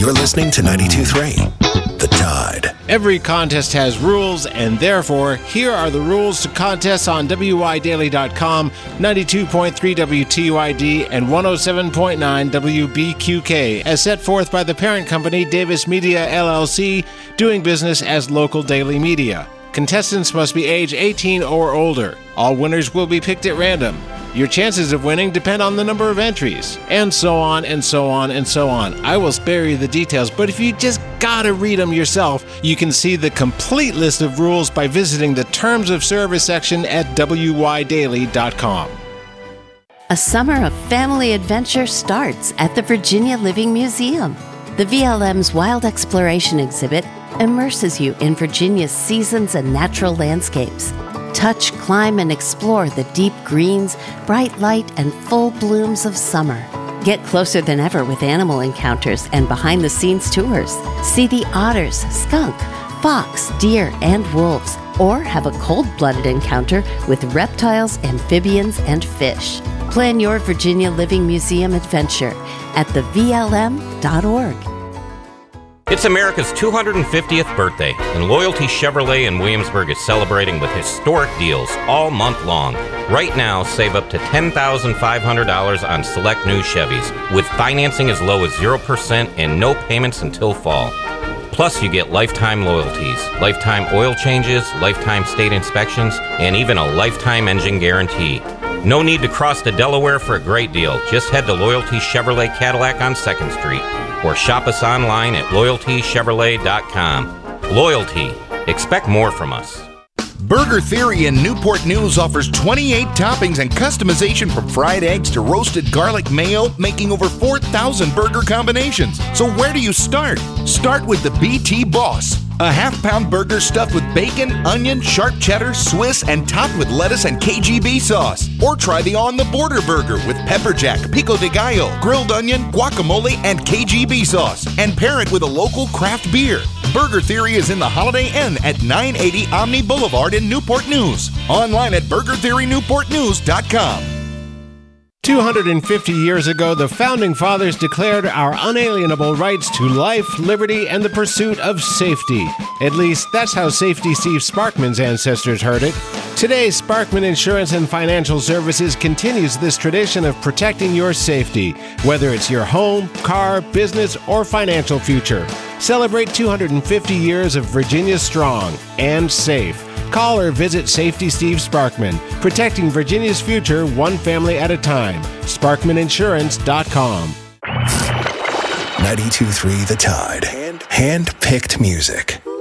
You're listening to 92.3 The Tide. Every contest has rules, and therefore, here are the rules to contests on WYDaily.com, 92.3 WTYD, and 107.9 WBQK, as set forth by the parent company Davis Media, LLC, doing business as Local Daily Media. Contestants must be age 18 or older. All winners will be picked at random. Your chances of winning depend on the number of entries, and so on, and so on, and so on. I will spare you the details, but if you just gotta read them yourself, you can see the complete list of rules by visiting the Terms of Service section at WYDaily.com. A summer of family adventure starts at the Virginia Living Museum. The VLM's Wild Exploration exhibit immerses you in Virginia's seasons and natural landscapes. Touch, climb, and explore the deep greens, bright light, and full blooms of summer. Get closer than ever with animal encounters and behind-the-scenes tours. See the otters, skunk, fox, deer, and wolves, or have a cold-blooded encounter with reptiles, amphibians, and fish. Plan your Virginia Living Museum adventure at thevlm.org. It's America's 250th birthday, and Loyalty Chevrolet in Williamsburg is celebrating with historic deals all month long. Right now, save up to $10,500 on select new Chevys, with financing as low as 0% and no payments until fall. Plus, you get lifetime loyalties, lifetime oil changes, lifetime state inspections, and even a lifetime engine guarantee. No need to cross to Delaware for a great deal. Just head to Loyalty Chevrolet Cadillac on 2nd Street or shop us online at loyaltychevrolet.com. Loyalty. Expect more from us. Burger Theory in Newport News offers 28 toppings and customization from fried eggs to roasted garlic mayo, making over 4,000 burger combinations. So where do you start? Start with the BT Boss. A half-pound burger stuffed with bacon, onion, sharp cheddar, Swiss, and topped with lettuce and KGB sauce. Or try the On the Border burger with pepper jack, pico de gallo, grilled onion, guacamole, and KGB sauce. And pair it with a local craft beer. Burger Theory is in the Holiday Inn at 980 Omni Boulevard in Newport News. Online at burgertheorynewportnews.com. 250 years ago, the Founding Fathers declared our unalienable rights to life, liberty, and the pursuit of safety. At least, that's how Safety Steve Sparkman's ancestors heard it. Today, Sparkman Insurance and Financial Services continues this tradition of protecting your safety, whether it's your home, car, business, or financial future. Celebrate 250 years of Virginia strong and safe. Call or visit Safety Steve Sparkman, protecting Virginia's future one family at a time. SparkmanInsurance.com. 92.3 The Tide. Hand-picked music.